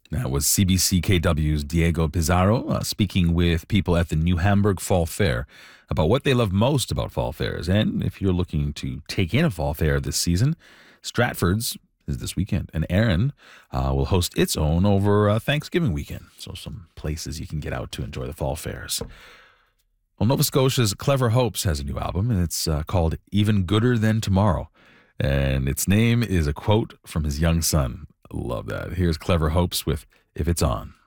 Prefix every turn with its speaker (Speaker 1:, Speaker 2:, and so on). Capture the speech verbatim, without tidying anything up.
Speaker 1: That was C B C K W's Diego Pizarro uh, speaking with people at the New Hamburg Fall Fair about what they love most about fall fairs. And if you're looking to take in a fall fair this season, Stratford's is this weekend. And Erin uh, will host its own over uh, Thanksgiving weekend. So some places you can get out to enjoy the fall fairs. Well, Nova Scotia's Clever Hopes has a new album, and it's uh, called Even Gooder Than Tomorrow. And its name is a quote from his young son. Love that. Here's Clever Hopes with If It's On.